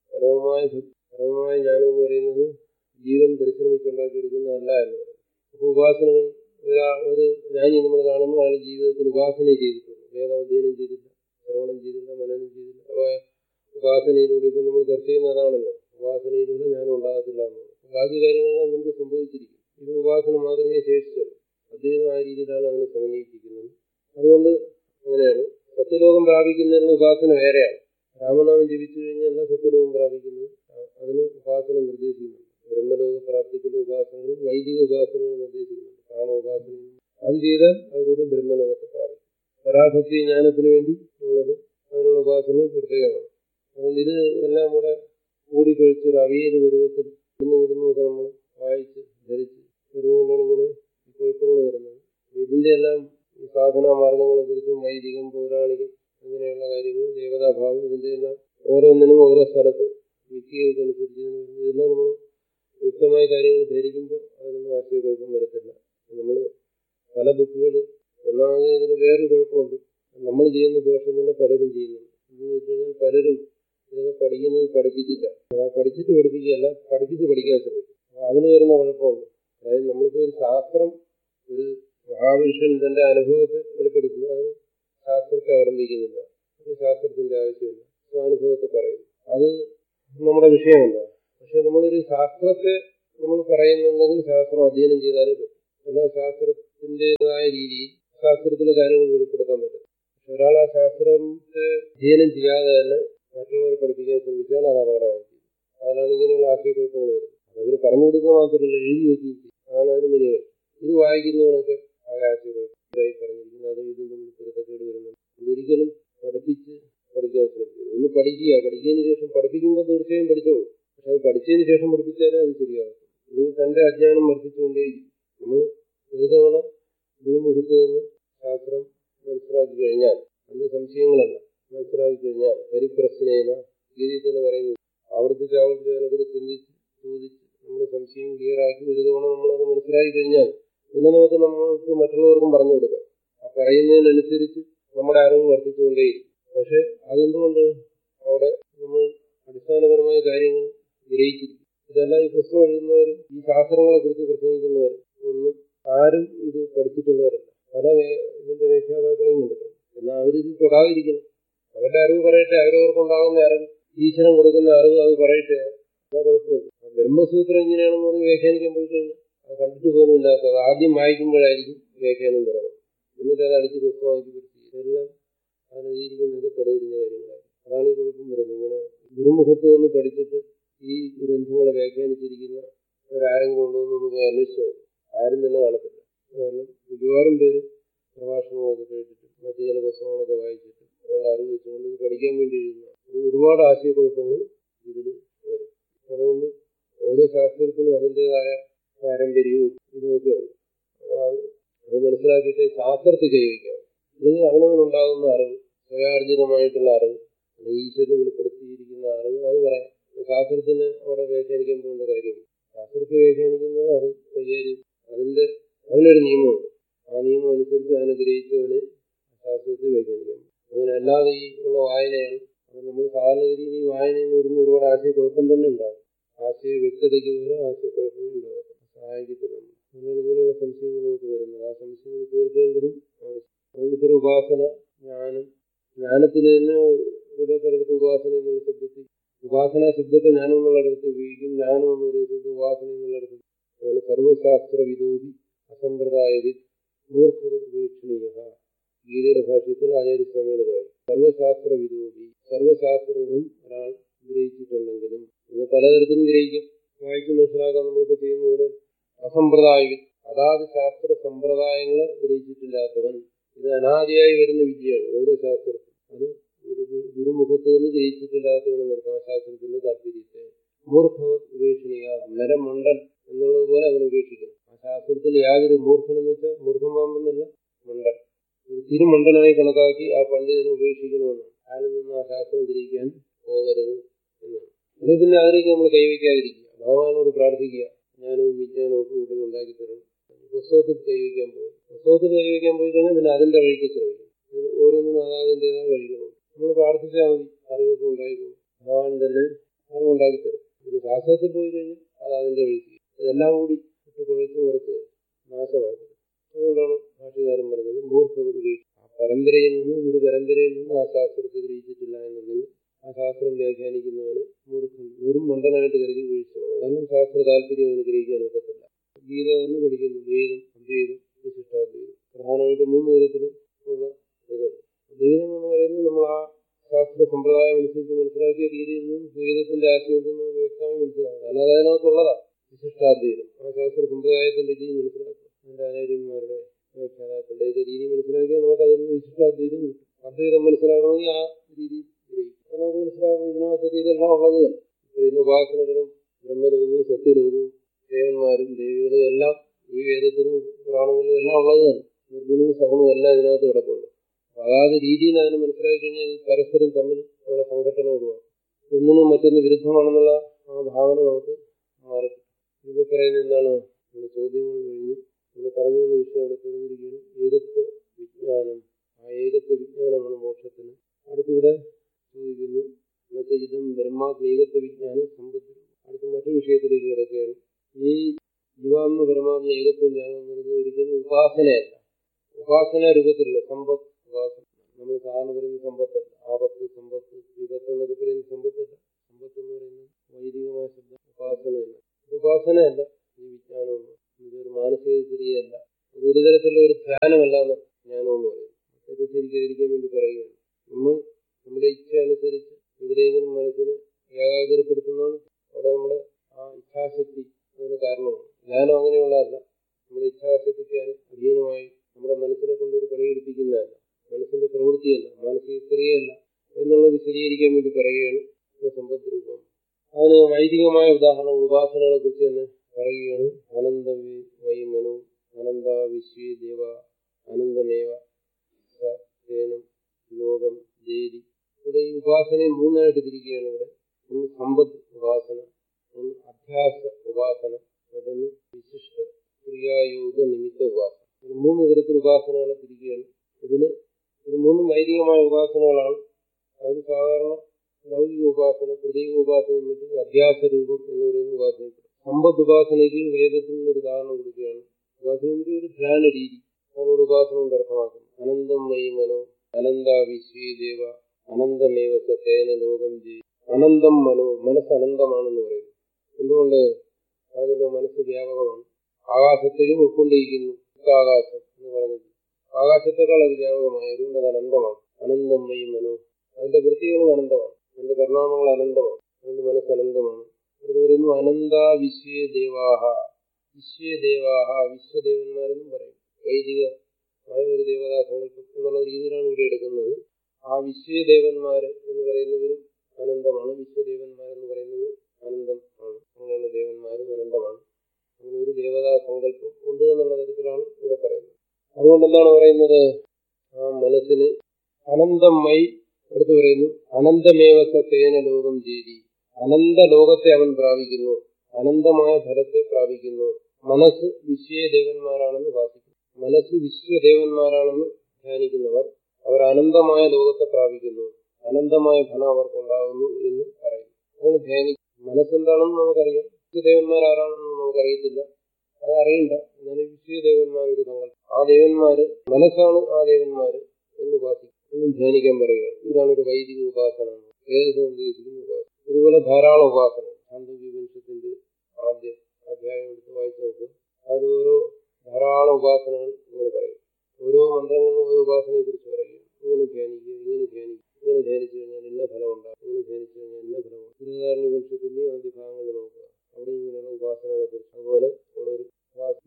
പരമമായ ജ്ഞാനം എന്ന് പറയുന്നത് ജീവൻ പരിശ്രമിച്ചുണ്ടാക്കിയെടുക്കുന്നതല്ല എന്ന് പറയുന്നത്. അപ്പൊ ഉപാസനകൾ ഒരു ജ്ഞാനി നമ്മൾ കാണുന്നു, അയാൾ ജീവിതത്തിൽ ഉപാസന ചെയ്തിട്ടുണ്ട്. വേദാധ്യയനം ചെയ്തില്ല, ശ്രവണം ചെയ്തില്ല, മനനം ചെയ്തില്ല. അപ്പൊ ഉപാസനയിലൂടെ ഇപ്പൊ നമ്മൾ ചർച്ച ചെയ്യുന്നതാണല്ലോ, ഉപാസനയിലൂടെ ജ്ഞാനം ഉണ്ടാകത്തില്ല എന്നുള്ളത്. ബാക്കി കാര്യങ്ങളെല്ലാം നമുക്ക് സംഭവിച്ചിരിക്കും. ഇത് ഉപാസന മാത്രമേ ശേഷിച്ചുള്ളൂ. അദ്ദേഹം ആ രീതിയിലാണ് അതിനെ സമന്വയിപ്പിക്കുന്നത്. അതുകൊണ്ട് അങ്ങനെയാണ് സത്യലോകം പ്രാപിക്കുന്നതിനുള്ള ഉപാസന വേറെയാണ്. രാമനാമം ജപിച്ചു കഴിഞ്ഞാൽ സത്യലോകം പ്രാപിക്കുന്നത് അതിന് ഉപാസന നിർദ്ദേശിക്കുന്നുണ്ട്. ബ്രഹ്മലോക പ്രാപ്തിക്കുള്ള ഉപാസനകളും വൈദിക ഉപാസനകളും നിർദ്ദേശിക്കുന്നുണ്ട്. പ്രാണോപാസനയും അത് ചെയ്താൽ അതിലൂടെ ബ്രഹ്മലോകത്തെ പ്രാപിക്കും. പരാഭക്തി ജ്ഞാനത്തിന് വേണ്ടി ഉള്ളത് അതിനുള്ള ഉപാസനകൾ പ്രത്യേകമാണ്. അതുകൊണ്ട് ഇത് എല്ലാം കൂടെ കൂടിക്കൊഴിച്ചൊരു അവിയൽ പരുവത്തിൽ ഇടുന്നൊക്കെ നമ്മൾ വായിച്ച് ധരിച്ച് വരുന്നതുകൊണ്ടാണ് ഇങ്ങനെ കുഴപ്പങ്ങൾ വരുന്നത്. ഇതിന്റെ എല്ലാം ഈ സാധനാ മാർഗങ്ങളെ കുറിച്ചും വൈദികം, പൗരാണികം അങ്ങനെയുള്ള കാര്യങ്ങൾ, ദേവതാഭാവം, ഇതിന്റെ എല്ലാം ഓരോന്നിനും ഓരോ സ്ഥലത്ത് വ്യക്തികൾക്കനുസരിച്ച് ഇതെല്ലാം നമ്മൾ വ്യക്തമായ കാര്യങ്ങൾ ധരിക്കുമ്പോൾ അതിനൊന്നും ആശയക്കുഴപ്പം വരത്തില്ല. നമ്മൾ പല ബുക്കുകൾ ഒന്നാമത് ഇതിന് വേറൊരു കുഴപ്പമുണ്ട്. നമ്മൾ ചെയ്യുന്ന ദോഷം തന്നെ പലരും ചെയ്യുന്നുണ്ട്. എന്ന് വെച്ച് കഴിഞ്ഞാൽ പലരും ഇതൊക്കെ പഠിക്കുന്നത് പഠിപ്പിച്ചിട്ടാണ്. പഠിച്ചിട്ട് പഠിപ്പിക്കുകയല്ല, പഠിപ്പിച്ച് പഠിക്കാൻ ശ്രമിക്കും. അതിന് വരുന്ന കുഴപ്പമുണ്ട്. അതായത് നമ്മളിപ്പോൾ ഒരു ശാസ്ത്രം, ഒരു മഹാപുരുഷൻ തന്റെ അനുഭവത്തെ വെളിപ്പെടുത്തുന്നു, അതിന് ശാസ്ത്രത്തെ അവലംബിക്കുന്നില്ല. അത് ശാസ്ത്രത്തിന്റെ ആവശ്യമില്ല, അനുഭവത്തെ പറയുന്നു. അത് നമ്മുടെ വിഷയമല്ല. പക്ഷെ നമ്മളൊരു ശാസ്ത്രത്തെ നമ്മൾ പറയുന്നുണ്ടെങ്കിൽ ശാസ്ത്രം അധ്യയനം ചെയ്താലേ പറ്റും. എന്നാൽ ശാസ്ത്രത്തിൻ്റെതായ രീതിയിൽ ശാസ്ത്രത്തിലെ കാര്യങ്ങൾ വെളിപ്പെടുത്താൻ പറ്റും. പക്ഷെ ഒരാൾ ആ ശാസ്ത്രത്തെ അധ്യയനം ചെയ്യാതെ തന്നെ മറ്റുള്ളവരെ പഠിപ്പിക്കാൻ ശ്രമിച്ചാൽ അത് അപകടമായിരിക്കും. അതിനാണ് ഇങ്ങനെയുള്ള ആശയക്കുഴപ്പങ്ങൾ വരുന്നത്. അതവർ പറഞ്ഞു കൊടുക്കുക മാത്രമല്ല, എഴുതി വയ്ക്കുകയും ചെയ്യും. അതാണ് അതിന് വലിയ കാര്യം. ഇത് വായിക്കുന്നവനൊക്കെ ആകെ ആശയക്കുഴപ്പമായി പറഞ്ഞിരിക്കുന്നത്. അത് ഇതും തമ്മിൽ പൊരുത്തക്കേട് വരുന്നത്. ഇതൊരിക്കലും പഠിപ്പിച്ച് പഠിക്കാൻ ശ്രമിക്കുക. ഒന്ന് പഠിക്കുക, പഠിച്ചതിന് ശേഷം പഠിപ്പിക്കുമ്പോൾ തീർച്ചയായും പഠിച്ചോളൂ. പക്ഷെ അത് പഠിച്ചതിന് ശേഷം പഠിപ്പിച്ചാലേ അത് ശരിയാകും. ഇനി തന്റെ അജ്ഞാനം വർദ്ധിച്ചുകൊണ്ടേയിരിക്കും. നമ്മൾ ഒരു തവണ ഗുരുമുഖത്ത് നിന്ന് ശാസ്ത്രം മനസ്സിലാക്കി കഴിഞ്ഞാൽ, അതിന്റെ സംശയങ്ങളല്ല മനസ്സിലാക്കി കഴിഞ്ഞാൽ, പരിപ്രശ്നേന ഗീതയിൽ തന്നെ പറയുന്നു, ആവർത്തിച്ച് അതിനെക്കുറിച്ച് ചിന്തിച്ച് ചോദിച്ച് നമ്മുടെ സംശയം ക്ലിയറാക്കി ഒരു തവണ നമ്മളത് മനസ്സിലാക്കി കഴിഞ്ഞാൽ പിന്നെ നമ്മൾക്ക് മറ്റുള്ളവർക്കും പറഞ്ഞു കൊടുക്കാം. ആ പറയുന്നതിനനുസരിച്ച് നമ്മുടെ അറിവ് വർദ്ധിച്ചുകൊണ്ടേയിരിക്കും. പക്ഷെ അതെന്തുകൊണ്ട് അവിടെ നമ്മൾ അടിസ്ഥാനപരമായ കാര്യങ്ങൾ ഗ്രഹിച്ചിരിക്കും. ഇതെല്ലാം ഈ പുസ്തകം എഴുതുന്നവരും ഈ ശാസ്ത്രങ്ങളെ കുറിച്ച് പ്രസംഗിക്കുന്നവരും ഒന്നും ആരും ഇത് പഠിച്ചിട്ടുള്ളവരല്ല. പല ഇതിന്റെ വ്യാഖ്യാതാക്കളെയും കണ്ടിട്ടുണ്ട്. എന്നാൽ അവരിത് തൊടാതിരിക്കണം. അവരുടെ അറിവ് പറയട്ടെ, അവരവർക്കുണ്ടാകുന്ന അറിവ്, ഈശ്വരൻ കൊടുക്കുന്ന അറിവ് അത് പറയട്ടെ, അതാ കുഴപ്പമില്ല. ബ്രഹ്മസൂത്രം എങ്ങനെയാണെന്ന് പറഞ്ഞ് വ്യാഖ്യാനിക്കാൻ പോയി കഴിഞ്ഞാൽ അത് കണ്ടിട്ട് പോലും ഇല്ലാത്തത് ആദ്യം വായിക്കുമ്പോഴായിരിക്കും വ്യാഖ്യാനം തുടങ്ങുന്നത്. എന്നിട്ട് അത് അടിച്ച് പുസ്തകമാക്കി പിടിച്ച് ഇതെല്ലാം അതിനെഴുതിയിരിക്കുന്നതൊക്കെ തെളിഞ്ഞ കാര്യങ്ങളാണ്. അതാണ് ഈ കുഴപ്പം വരുന്നത്. ഇങ്ങനെ ഗുരുമുഖത്ത് നിന്ന് പഠിച്ചിട്ട് ഈ ഗ്രന്ഥങ്ങളെ വ്യാഖ്യാനിച്ചിരിക്കുന്ന ഒരാരെങ്കിലും ഉണ്ടോ എന്നൊന്ന് പോയി അന്വേഷിച്ചു. ആരും തന്നെ കാണത്തില്ല. കാരണം മിക്കവാറും പേര് പ്രഭാഷണങ്ങളൊക്കെ കേട്ടിട്ട് മറ്റു ചില പുസ്തകങ്ങളൊക്കെ വായിച്ചിട്ട് ഉള്ള അറിവ് വെച്ചുകൊണ്ട് ഇത് പഠിക്കാൻ വേണ്ടി എഴുതുന്ന ഒരുപാട് ആശയക്കുഴപ്പങ്ങൾ ഇതിൽ വരും. അതുകൊണ്ട് ഓരോ ശാസ്ത്രത്തിനും അതിൻ്റെതായ പാരമ്പര്യവും ഇതുമൊക്കെ ഉണ്ട്. അത് മനസ്സിലാക്കിയിട്ട് ശാസ്ത്രത്തിൽ കൈവയ്ക്കാം. അല്ലെങ്കിൽ അവനവനുണ്ടാകുന്ന അറിവ്, സ്വയാർജിതമായിട്ടുള്ള അറിവ്, ഈശ്വരനെ വെളിപ്പെടുത്തിയിരിക്കുന്ന അറിവ്, അത് പറയാം. ശാസ്ത്രത്തിന് അവിടെ വ്യാഖ്യാനിക്കാൻ പോകേണ്ട കാര്യമില്ല. ശാസ്ത്രത്തെ വ്യാഖ്യാനിക്കുന്നത് അത് കൈകാര്യം, അതിനൊരു നിയമമുണ്ട്. ആ നിയമം അനുസരിച്ച് അതിനെ ഗ്രഹിച്ചവന് ശാസ്ത്രത്തെ വ്യാഖ്യാനിക്കാം. അങ്ങനെ അല്ലാതെ ഈ ഉള്ള വായനയാണ്. അത് നമ്മൾ സാധാരണഗതിയിൽ ഈ വായനയിൽ നിന്ന് വരുന്ന ഒരുപാട് ആശയക്കുഴപ്പം തന്നെ ഉണ്ടാകും. ആശയ വ്യക്തതയ്ക്ക് പോലും ആശയക്കുഴപ്പങ്ങൾ ഉണ്ടാകും, സഹായിക്കത്തില്ല. അങ്ങനെയാണ് ഇങ്ങനെയുള്ള സംശയങ്ങൾ നമുക്ക് വരുന്നത്. ആ സംശയങ്ങൾ തീർക്കേണ്ടതും ആവശ്യം. അതുകൊണ്ട് ഇത്തരം ഉപാസന, ജ്ഞാനത്തിന് തന്നെ ഇവിടെ പലയിടത്ത് ഉപാസന എന്നുള്ള ശബ്ദത്തിൽ, ഉപാസന ശബ്ദത്തെ ജ്ഞാനം എന്നുള്ള ഇടത്ത് ഉപയോഗിക്കും. ജ്ഞാനം എന്ന് പറയുന്നത് ഉപാസന എന്നുള്ള ഇടത്ത്. അതുപോലെ സർവശാസ്ത്ര വിദോപി അസമ്പ്രദായവിൽ മൂർഖവീക്ഷണീയ, ഗീതയുടെ ഭാഷ്യത്തിൽ ആചാര്യസ്വാമികൾ പറയും. സർവശാസ്ത്ര വിദോപി, സർവശാസ്ത്രങ്ങളും ഒരാൾ ഗ്രഹിച്ചിട്ടുണ്ടെങ്കിലും ഇത് പലതരത്തിലും ഗ്രഹിക്കാം. വായിച്ച് മനസ്സിലാക്കാൻ നമ്മളിപ്പോൾ ചെയ്യുന്ന പോലെ അസമ്പ്രദായ അതാത് ശാസ്ത്ര സമ്പ്രദായങ്ങളെ ഗ്രഹിച്ചിട്ടില്ലാത്തവൻ. ഇത് അനാദിയായി വരുന്ന വിദ്യയാണ് ഓരോ ശാസ്ത്രത്തിൽ. അത് ഒരു ഗുരുമുഖത്ത് നിന്ന് ഗ്രഹിച്ചിട്ടില്ലാത്തവന് നിർത്താം ശാസ്ത്രത്തിന്റെ താല്പര്യത്തെ. മൂർഖവത് ഉപേക്ഷണീയ, നരമണ്ഡൻ എന്നുള്ളതുപോലെ അവൻ ഉപേക്ഷിക്കണം. ആ ശാസ്ത്രത്തിൽ യാതൊരു മൂർഖനെന്ന് വെച്ചാൽ മൂർഖം പാമ്പെന്നല്ല, മണ്ഡൻ, ഒരു തിരുമണ്ഡനായി കണക്കാക്കി ആ പണ്ഡിതനെ ഉപേക്ഷിക്കണമെന്നാണ്. അയാളിൽ നിന്ന് ആ ശാസ്ത്രം ഗ്രഹിക്കാൻ പോകരുത് എന്നാണ്. അല്ലെങ്കിൽ പിന്നെ അതിലേക്ക് നമ്മൾ കൈവയ്ക്കാതിരിക്കുക, ഭഗവാനോട് പ്രാർത്ഥിക്കുക, ജ്ഞാനവും വിജ്ഞാനവും ഒക്കെ കൂടുതൽ ഉണ്ടാക്കി തരണം. പുസ്തകത്തിൽ കൈവയ്ക്കാൻ പോയി കഴിഞ്ഞാൽ പിന്നെ അതിന്റെ വഴിക്ക് ശ്രമിക്കും. ഓരോന്നിനും അതാതിൻ്റെതായ വഴികളുണ്ട്. നമ്മൾ പ്രാർത്ഥിച്ചാൽ മതി, അറിവൊക്കെ ഉണ്ടായിക്കോളും. ഭഗവാൻ തന്നെ അറിവുണ്ടാക്കി തരും. പിന്നെ ശാസ്ത്രത്തിൽ പോയി കഴിഞ്ഞാൽ അത് അതിന്റെ വഴിക്ക് ഇതെല്ലാം കൂടി കുഴച്ച് കുറച്ച് നാശമാക്കും. അതുകൊണ്ടാണ് ഭാഷകാരൻ പറഞ്ഞത് മൂർഖത ഉപേക്ഷിക്കും. ആ പരമ്പരയിൽ നിന്ന് ഒരു പരമ്പരയിൽ നിന്ന് ആ ശാസ്ത്രത്തെ ഗ്രഹിച്ചിട്ടില്ല എന്നുണ്ടെങ്കിൽ ആ ശാസ്ത്രം വ്യാഖ്യാനിക്കുന്നവന് മൂർഖൻ, വെറും മണ്ടനായിട്ട് കരുതി വീഴ്ചയാണ്. കാരണം ശാസ്ത്ര താല്പര്യം അവന് ഗ്രഹിക്കാൻ ഒക്കത്തില്ല. ഗീത തന്നെ പഠിക്കുന്നു, ദ്വൈതം, അദ്വൈതം, വിശിഷ്ടാദ്വൈതം. പ്രധാനമായിട്ട് 3 തരത്തിൽ ഉള്ള ഇതുണ്ട്. ദ്വൈതം എന്ന് പറയുന്നത് നമ്മൾ ആ ശാസ്ത്ര സമ്പ്രദായം അനുസരിച്ച് മനസ്സിലാക്കിയ രീതിയിൽ നിന്നും ദ്വൈതത്തിന്റെ ആശയം ഉണ്ടെന്ന് വ്യക്തമായി മനസ്സിലാക്കുക. കാരണം അത് അതിനകത്തുള്ളതാണ്. വിശിഷ്ടാദ്വൈതം ആ ശാസ്ത്ര സമ്പ്രദായത്തിന്റെ രീതി മനസ്സിലാക്കുക. അതിന്റെ ആചാര്യന്മാരുടെ വ്യാഖ്യാതാക്കളുടെ രീതി മനസ്സിലാക്കിയാൽ നമുക്ക് അതിൽ നിന്ന് വിശിഷ്ടാദ്വൈതം കിട്ടും. അദ്വൈതം മനസ്സിലാക്കണമെങ്കിൽ ആ രീതിയിൽ ഗ്രഹിക്കും. അത് നമുക്ക് മനസ്സിലാക്കും. ഇതിനകത്തൊക്കെ ഇതെല്ലാം ഉള്ളത് തന്നെ. ഇന്ന് ഉപാസനകളും ബ്രഹ്മലോകവും സത്യലോകവും ദേവന്മാരും ദേവികളും എല്ലാം ഈ വേദത്തിനും പുരാണങ്ങളിലും എല്ലാം ഉള്ളത് തന്നെ. നിർഗുണവും സഗുണവും എല്ലാം ഇതിനകത്ത് കിടപ്പുണ്ട്. അതാത് രീതിയിൽ അതിനെ മനസ്സിലാക്കി കഴിഞ്ഞാൽ പരസ്പരം തമ്മിൽ ഉള്ള സംഘടന ഒഴിവാക്കും. ഒന്നിനും മറ്റൊന്ന് വിരുദ്ധമാണെന്നുള്ള ആ ഭാവന നമുക്ക് മാറി. ഇവിടെ പറയുന്നത് എന്താണ്? നമ്മുടെ ചോദ്യങ്ങൾ കഴിഞ്ഞ് ഇവിടെ പറഞ്ഞു വന്ന വിഷയം അവിടെ തീർന്നിരിക്കുകയാണ്. ഏകത്വ വിജ്ഞാനം. ആ ഏകത്വ വിജ്ഞാനമാണ് മോക്ഷത്തിന്. അടുത്തിവിടെ ചോദിക്കുന്നു എന്നുവെച്ചാൽ ഇതും ബ്രഹ്മാത്മ ഏകത്വ വിജ്ഞാനം സമ്പത്ത്. അടുത്ത മറ്റൊരു വിഷയത്തിലേക്ക് കിടക്കുകയാണ്. ഈ ജീവാത്മ പരമാത്മ ഏകത്വ ജ്ഞാനം എന്ന് പറയുന്നത് ഒരിക്കലും ഉപാസനയല്ല. ഉപാസന രൂപത്തിലുള്ള സമ്പത്ത് ഉപാസന. നമ്മൾ സാധാരണ പറയുന്ന സമ്പത്തല്ല. ആപത്ത്, സമ്പത്ത്, വിപത്ത് എന്നൊക്കെ പറയുന്ന സമ്പത്തല്ല. സമ്പത്ത് എന്ന് പറയുന്നത് വൈദികമായ ശബ്ദം. ഉപാസനയല്ല. ഇത് ഉപാസനയല്ല. ഈ വിജ്ഞാനമൊന്നും ഇതൊരു മാനസിക ക്രിയയല്ല. ഒരു തരത്തിലുള്ള ഒരു ധ്യാനമല്ലാന്ന് ജ്ഞാനം എന്ന് പറയുന്നത്. തെറ്റിദ്ധരിക്കാതിരിക്കാൻ വേണ്ടി പറയുകയാണ്. നമ്മൾ നമ്മുടെ ഇച്ഛ അനുസരിച്ച് എവിടെയെങ്കിലും മനസ്സിനെ ഏകാഗ്രപ്പെടുത്തുന്നതാണ് അവിടെ നമ്മുടെ ആ ഇച്ഛാശക്തി അതിന് കാരണമാണ്. ജ്ഞാനം അങ്ങനെയുള്ളതല്ല. നമ്മുടെ ഇച്ഛാശക്തിക്ക് അധീനമായി നമ്മുടെ മനസ്സിനെ കൊണ്ട് ഒരു പണിയെടുപ്പിക്കുന്നതല്ല, മനസ്സിന്റെ പ്രവൃത്തിയല്ല, മാനസിക ക്രിയയല്ല എന്നുള്ള വിശദീകരിക്കാൻ വേണ്ടി പറയുകയാണ് സമ്പത്ത് രൂപം. അതിന് വൈദികമായ ഉദാഹരണങ്ങൾ ഉപാസനകളെ കുറിച്ച് തന്നെ പറയുകയാണ്. അനന്ത വൈ മനോ അനന്ത വിശ്വേ ദേവ അനന്തമേവ സേനം ലോകം ദേവി. ഇവിടെ ഈ ഉപാസനയെ 3ആയിട്ട് തിരിക്കുകയാണ്. ഇവിടെ ഒന്ന് സമ്പത്ത് ഉപാസന, ഒന്ന് അധ്യാസ ഉപാസന, മറ്റൊന്ന് വിശിഷ്ട ക്രിയായോഗ നിമിത്ത ഉപാസന. 3 തരത്തിൽ ഉപാസനകളെ തിരിക്കുകയാണ്. ഇത് 3 വൈദികമായ ഉപാസനകളാണ്. അത് സാധാരണ ലൗകിക ഉപാസന, പ്രതീക ഉപാസനയും മറ്റും അധ്യാസ രൂപം എന്ന് പറയുന്ന ഉപാസന. സമ്പത്ത് ഉപാസനയ്ക്ക് വേദത്തിൽ നിന്നൊരു ഉദാഹരണം കൊടുക്കുകയാണ്. ഉപാസനയ്ക്ക് ഒരു ധ്യാന രീതി അതിനോട് ഉപാസന കൊണ്ട് അർത്ഥമാക്കുന്നു. അനന്തം വൈ മനോ അനന്ത വിശ്വേ ദേവ അനന്തമേവ സേന ലോകം ജി. അനന്തം മനോ, മനസ്സ് അനന്തമാണെന്ന് പറയുന്നു. എന്തുകൊണ്ട്? അതിനുള്ള മനസ്സ് വ്യാപകമാണ്. ആകാശത്തെയും ഉൾക്കൊണ്ടിരിക്കുന്നു. ആകാശം എന്ന് പറഞ്ഞിട്ട് ആകാശത്തെക്കാൾ അത് വ്യാപകമായി. അതുകൊണ്ട് അത് അനന്തമാണ്. അനന്തം വൈ മനോ, അതിന്റെ വൃത്തികളും അനന്തമാണ്, അതിന്റെ പരിണാമങ്ങൾ അനന്തമാണ്. അതുകൊണ്ട് മനസ്സ് അനന്തമാണ്. അത് പറയുന്നു അനന്ത വിശ്വേ ദേവാഹ. വിശ്വേ ദേവാഹ, വിശ്വദേവന്മാരെന്നും പറയും. വൈദികമായ ഒരു ദേവതാ സങ്കല്പം എന്നുള്ള രീതിയിലാണ് ഇവിടെ എടുക്കുന്നത്. ആ വിശ്വദേവന്മാര് എന്ന് പറയുന്നവരും അനന്തമാണ്. വിശ്വദേവന്മാരെന്ന് പറയുന്നത് അനന്തം ആണ്. അങ്ങനെയുള്ള ദേവന്മാരും അനന്തമാണ്. അങ്ങനെ ഒരു ദേവതാ സങ്കല്പം ഉണ്ട് എന്നുള്ള തരത്തിലാണ് ഇവിടെ പറയുന്നത്. അതുകൊണ്ട് എന്താണ് പറയുന്നത്? ആ മനസ്സിന് അനന്തമായി അടുത്ത് പറയുന്നു അനന്തമേവ സേന ലോകം ജേരി. അനന്ത ലോകത്തെ അവൻ പ്രാപിക്കുന്നു, അനന്തമായ ഫലത്തെ പ്രാപിക്കുന്നു. മനസ്സ് വിശ്വദേവന്മാരാണെന്ന് ഭാസിക്കുന്നു. മനസ്സ് വിശ്വദേവന്മാരാണെന്ന് ധ്യാനിക്കുന്നവർ അവർ അനന്തമായ ലോകത്തെ പ്രാപിക്കുന്നു, അനന്തമായ ഫലം അവർക്കുണ്ടാകുന്നു എന്ന് പറയുന്നു. അങ്ങനെ ധ്യാനിക്കും. മനസ്സെന്താണെന്ന് നമുക്കറിയാം, വിശ്വദേവന്മാരാരാണെന്ന് നമുക്കറിയത്തില്ല, അത് അറിയണ്ട. എന്നാലും വിശ്വദേവന്മാർ ഒരു സങ്കല്പം. ആ ദേവന്മാര് മനസ്സാണ്, ആ ദേവന്മാര് എന്ന് ഉപാസിക്കും, എന്ന് ധ്യാനിക്കാൻ പറയുകയാണ്. ഇതാണ് ഒരു വൈദിക ഉപാസന, വേദത്തിൽ നിർദ്ദേശിക്കുന്ന ഉപാസന. ഇതുപോലെ ധാരാളം ഉപാസന. ഛാന്ദോഗ്യോപനിഷത്തിന്റെ ആദ്യ അധ്യായം എടുത്ത് വായിച്ചു നോക്കുക. അതിൽ ഓരോ ധാരാളം ഉപാസനകൾ ഇങ്ങനെ പറയും. ഓരോ മന്ത്രങ്ങളിലും ഓരോ ഉപാസനയെ കുറിച്ച് പറയുക. ഇങ്ങനെ ധ്യാനിക്കുക, ഇങ്ങനെ ധ്യാനിക്കുക, ഇങ്ങനെ ധ്യാനിച്ചു കഴിഞ്ഞാൽ ഇന്ന ഫലം ഉണ്ടാകും, ഇങ്ങനെ ധ്യാനിച്ചു കഴിഞ്ഞാൽ ഇന്ന ഫലം. ബൃഹദാരണ്യോപനിഷത്തിന്റെ ആദ്യ ഭാഗങ്ങൾ നോക്കുക. അവിടെ ഇങ്ങനെയുള്ള ഉപാസനകളെ കുറിച്ച് അതുപോലെ ഉള്ളൊരു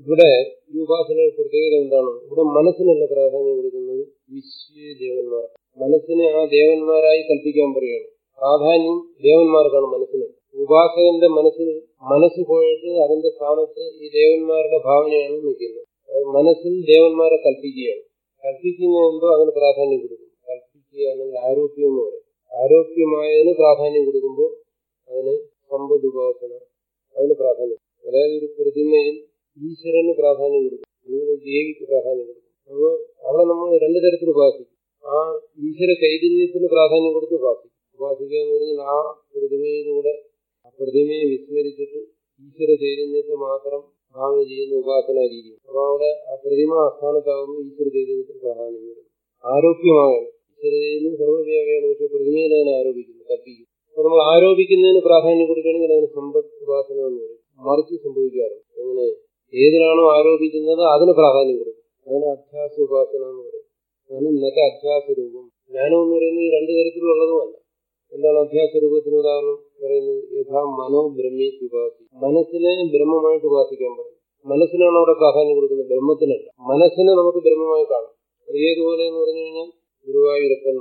ഇവിടെ ഈ ഉപാസനയുടെ പ്രത്യേകത എന്താണ്? ഇവിടെ മനസ്സിനുള്ള പ്രാധാന്യം കൊടുക്കുന്നത് വിശ്വദേവന്മാർ. മനസ്സിനെ ആ ദേവന്മാരായി കൽപ്പിക്കാൻ പറയുകയാണ്. പ്രാധാന്യം ദേവന്മാർക്കാണ് മനസ്സിന്. ഉപാസകന്റെ മനസ്സ് പോയിട്ട് അതിന്റെ സ്ഥാനത്ത് ഈ ദേവന്മാരുടെ ഭാവനയാണ് നിൽക്കുന്നത്. മനസ്സിൽ ദേവന്മാരെ കൽപ്പിക്കുകയാണ്. കൽപ്പിക്കുന്ന എന്തോ അതിന് പ്രാധാന്യം കൊടുക്കും. കൽപ്പിക്കുകയാണെങ്കിൽ ആരോപ്യം എന്ന് പറയും. ആരോപ്യമായതിന് പ്രാധാന്യം കൊടുക്കുമ്പോൾ അതിന് സമ്പദുപാസന, അതിന് പ്രാധാന്യം. അതായത് ഒരു പ്രതിമയിൽ ഈശ്വരന് പ്രാധാന്യം കൊടുക്കും, അല്ലെങ്കിൽ ഒരു ദേവിക്ക് പ്രാധാന്യം കൊടുക്കും. അപ്പോൾ അവിടെ നമ്മൾ രണ്ടു തരത്തിൽ ഉപാസിക്കും. ആ ഈശ്വര ചൈതന്യത്തിന് പ്രാധാന്യം കൊടുത്ത് ഉപാസിക്കുക എന്ന് പറഞ്ഞാൽ ആ പ്രതിമയിലൂടെ ആ പ്രതിമയെ വിസ്മരിച്ചിട്ട് ഈശ്വര ചൈതന്യത്തെ മാത്രം ഭാവന ചെയ്യുന്ന ഉപാസന രീതി. അപ്പോൾ അവിടെ ആ പ്രതിമ ആസ്ഥാനത്താകുമ്പോൾ ഈശ്വര ചൈതന്യത്തിന് പ്രാധാന്യം വരുന്നു. ആരോപ്യമാകണം. ഈശ്വര ചൈതന്യം സർവ്വവ്യാപിയാണ്, പക്ഷെ പ്രതിമയിൽ അതിനെ ആരോപിക്കുന്നു, കൽപ്പിക്കുന്നു. അപ്പൊ നമ്മൾ ആരോപിക്കുന്നതിന് പ്രാധാന്യം കൊടുക്കുകയാണെങ്കിൽ അതിന് സമ്പദ് ഉപാസന എന്ന് പറയും. മറിച്ച് സംഭവിക്കാറുണ്ട്. എങ്ങനെ? ഏതിലാണോ ആരോപിക്കുന്നത് അതിന് പ്രാധാന്യം കൊടുക്കും. അതിന് അധ്യാസ ഉപാസന എന്ന് പറയും. അതാണ് ഇന്നത്തെ അധ്യാസ രൂപം. ജ്ഞാനം എന്ന് പറയുന്നത് ഈ രണ്ടു തരത്തിലുള്ളതുമല്ല. എന്താണ് അധ്യാസ രൂപത്തിന് ഉദാഹരണം പറയുന്നത്? യഥാ മനോ ബ്രഹ്മി ഉപാസി. മനസ്സിനെ ബ്രഹ്മമായിട്ട് ഉപാസിക്കാൻ പറയും. മനസ്സിനാണ് അവിടെ പ്രാധാന്യം കൊടുക്കുന്നത്, ബ്രഹ്മത്തിനല്ല. മനസ്സിനെ നമുക്ക് ബ്രഹ്മമായി കാണാം. അത് ഏതുപോലെ എന്ന് പറഞ്ഞു കഴിഞ്ഞാൽ ഗുരുവായൂരപ്പൻ,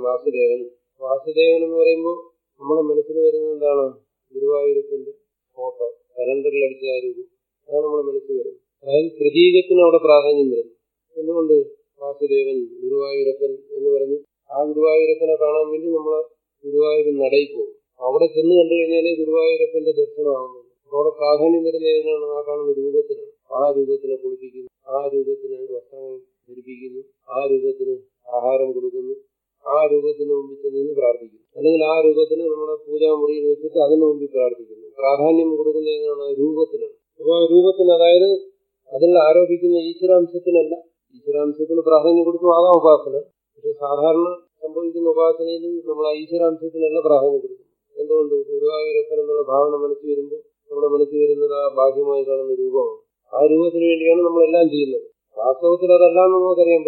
വാസുദേവൻ എന്ന് പറയുമ്പോൾ നമ്മുടെ മനസ്സിൽ വരുന്നത് എന്താണ്? ഗുരുവായൂരപ്പന്റെ ഫോട്ടോ കലണ്ടറിൽ അടിച്ച ആ രൂപം, അതാണ് നമ്മുടെ മനസ്സിൽ വരുന്നത്. അതായത് പ്രതീകത്തിന് അവിടെ പ്രാധാന്യം വരുന്നു. എന്തുകൊണ്ട്? വാസുദേവൻ, ഗുരുവായൂരപ്പൻ എന്ന് പറഞ്ഞ് ആ ഗുരുവായൂരപ്പനെ കാണാൻ വേണ്ടി നമ്മളെ ഗുരുവായൂർ നടയിൽ പോകും. അവിടെ ചെന്ന് കണ്ടു കഴിഞ്ഞാലേ ഗുരുവായൂരപ്പന്റെ ദർശനമാകുന്നു. അവിടെ പ്രാധാന്യം വരുന്ന ഏതിനാണ്? ആ കാണുന്ന രൂപത്തിനാണ്. ആ രൂപത്തിനെ കുളിപ്പിക്കുന്നു, ആ രൂപത്തിന് വസ്ത്രങ്ങൾ ധരിപ്പിക്കുന്നു, ആ രൂപത്തിന് ആഹാരം കൊടുക്കുന്നു, ആ രൂപത്തിന് മുമ്പിൽ നിന്ന് പ്രാർത്ഥിക്കുന്നു. അല്ലെങ്കിൽ ആ രൂപത്തിന് നമ്മുടെ പൂജാമുറിയിൽ വെച്ചിട്ട് അതിന് മുമ്പിൽ പ്രാർത്ഥിക്കുന്നു. പ്രാധാന്യം കൊടുക്കുന്ന ഏതാണ്? രൂപത്തിനാണ്. അപ്പോൾ ആ രൂപത്തിന്, അതായത് അതിൽ ആരോപിക്കുന്ന ഈശ്വരാംശത്തിനല്ല. ഈശ്വരാംശത്തിന് പ്രാധാന്യം കൊടുക്കും, ആകാം ഉപാസന. പക്ഷെ സാധാരണ സംഭവിക്കുന്ന ഉപാസനയിൽ നമ്മൾ ആ ഈശ്വരാംശത്തിനല്ല പ്രാധാന്യം കൊടുക്കും. എന്തുകൊണ്ട്? ഗുരുവായൂരപ്പൻ എന്നുള്ള ഭാവന മനസ്സിൽ വരുമ്പോൾ നമ്മുടെ മനസ്സിൽ വരുന്നത് ആ ബാഹ്യമായി കാണുന്ന രൂപമാണ്. ആ രൂപത്തിന് വേണ്ടിയാണ് നമ്മളെല്ലാം ചെയ്യുന്നത്. വാസ്തവത്തിൽ അതല്ല എന്ന് നമുക്കറിയാൻ പറ്റും.